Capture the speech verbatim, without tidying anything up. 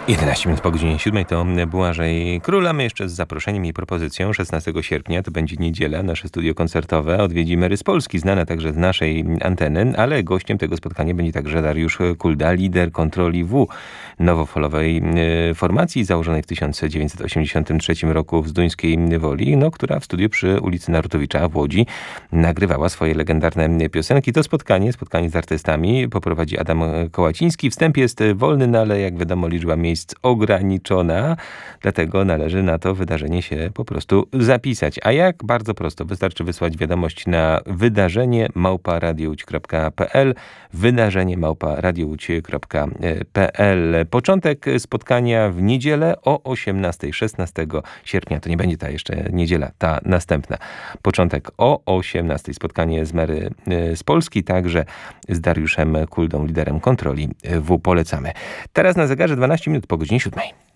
jedenaście minut po godzinie siódmej to Błażej Król, a my jeszcze z zaproszeniem i propozycją szesnastego sierpnia, to będzie niedziela, nasze studio koncertowe odwiedzi Mary z Polski, znane także z naszej anteny, ale gościem tego spotkania będzie także Dariusz Kulda, lider Kontroli W, nowofalowej formacji założonej w tysiąc dziewięćset osiemdziesiątym trzecim roku w Zduńskiej Woli, no, która w studiu przy ulicy Narutowicza w Łodzi nagrywała swoje legendarne piosenki. To spotkanie, spotkanie z artystami poprowadzi Adam Kołaciński. Wstęp jest wolny, no ale jak wiadomo liczba miejsc ograniczona, dlatego należy na to wydarzenie się po prostu zapisać. A jak? Bardzo prosto. Wystarczy wysłać wiadomość na wydarzenie małpa radiowódź kropka p l wydarzenie małpa radiowódź kropka p l. Początek spotkania w niedzielę o osiemnastej, szesnastego sierpnia. To nie będzie ta jeszcze niedziela, ta następna. Początek o osiemnastej. Spotkanie z Mary z Polski, także z Dariuszem Kuldą, liderem Kontroli W. Polecamy. Teraz na zegarze dwanaście minut po godzinie siódmej.